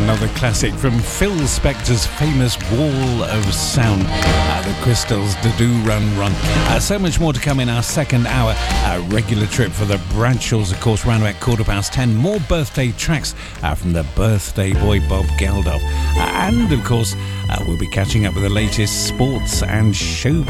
another classic from Phil Spector's famous Wall of Sound, the Crystals, Do Run Run. So much more to come in our second hour. A regular trip for the Bradshaws, of course, round about 10:15. More birthday tracks from the birthday boy Bob Geldof. And, of course, we'll be catching up with the latest sports and showbiz